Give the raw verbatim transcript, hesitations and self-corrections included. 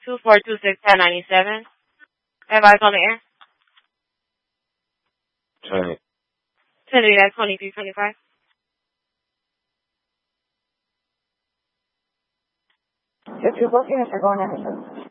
two four two six ten ninety seven. Everybody's on the air. Twenty. Trinity, that's twenty-three twenty-five. Your two both units are going in.